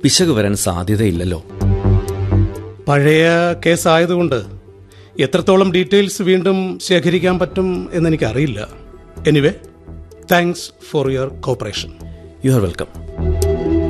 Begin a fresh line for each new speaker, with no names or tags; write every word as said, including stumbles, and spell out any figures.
പിശക് വരാൻ സാധ്യതയില്ലല്ലോ.
പഴയ കേസായതുകൊണ്ട് എത്രത്തോളം ഡീറ്റെയിൽസ് വീണ്ടും ശേഖരിക്കാൻ പറ്റും എന്നെനിക്കറിയില്ല. Anyway, thanks for your corporation.
You are welcome.